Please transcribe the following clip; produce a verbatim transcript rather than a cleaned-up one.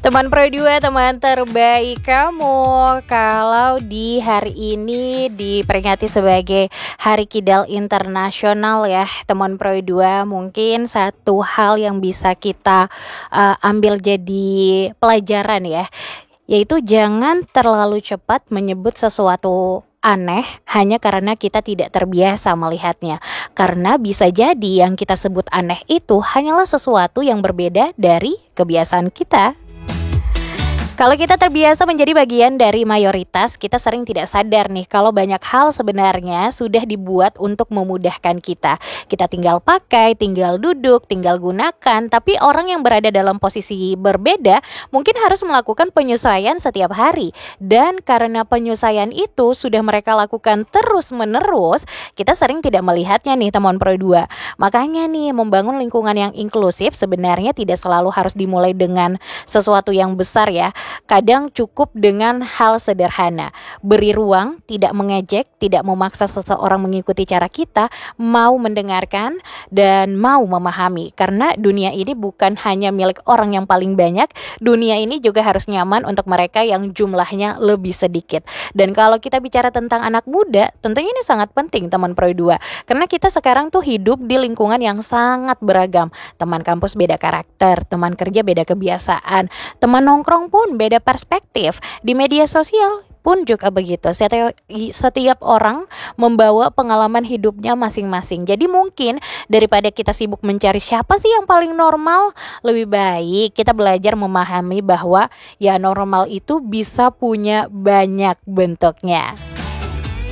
Teman Pro dua, teman terbaik kamu. Kalau di hari ini diperingati sebagai Hari Kidal Internasional ya, teman Pro dua, mungkin satu hal yang bisa kita uh, ambil jadi pelajaran ya, yaitu jangan terlalu cepat menyebut sesuatu aneh hanya karena kita tidak terbiasa melihatnya. Karena bisa jadi yang kita sebut aneh itu hanyalah sesuatu yang berbeda dari kebiasaan kita. Kalau kita terbiasa menjadi bagian dari mayoritas, kita sering tidak sadar nih kalau banyak hal sebenarnya sudah dibuat untuk memudahkan kita. Kita tinggal pakai, tinggal duduk, tinggal gunakan, tapi orang yang berada dalam posisi berbeda mungkin harus melakukan penyesuaian setiap hari. Dan karena penyesuaian itu sudah mereka lakukan terus-menerus, kita sering tidak melihatnya nih teman Pro dua. Makanya nih, membangun lingkungan yang inklusif sebenarnya tidak selalu harus dimulai dengan sesuatu yang besar ya. Kadang cukup dengan hal sederhana, beri ruang, tidak mengejek, tidak memaksa seseorang mengikuti cara kita, mau mendengarkan dan mau memahami. Karena dunia ini bukan hanya milik orang yang paling banyak, dunia ini juga harus nyaman untuk mereka yang jumlahnya lebih sedikit. Dan kalau kita bicara tentang anak muda, tentunya ini sangat penting teman Pro dua, karena kita sekarang tuh hidup di lingkungan yang sangat beragam. Teman kampus beda karakter, teman kerja beda kebiasaan, teman nongkrong pun beda perspektif. Di media sosial pun juga begitu. Setiap, setiap orang membawa pengalaman hidupnya masing-masing. Jadi mungkin daripada kita sibuk mencari siapa sih yang paling normal, lebih baik kita belajar memahami bahwa ya normal itu bisa punya banyak bentuknya.